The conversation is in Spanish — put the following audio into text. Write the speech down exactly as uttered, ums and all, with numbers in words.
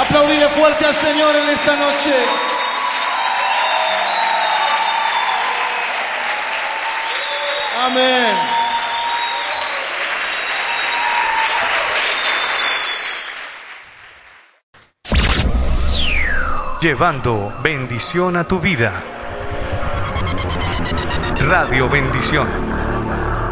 Aplaudile fuerte al Señor en esta noche. Amén. Llevando bendición a tu vida. Radio Bendición.